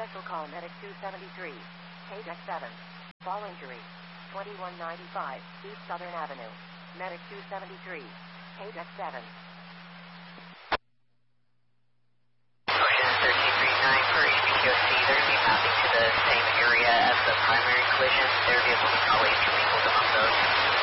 Special call Medic 273. KDEC 7. Fall injury. 2195 East Southern Avenue. Medic 273. KDEC 7. Collision 1339 for HBQC. They're going to be mapping to the same area as the primary collision. Their vehicles are probably intermingled among those.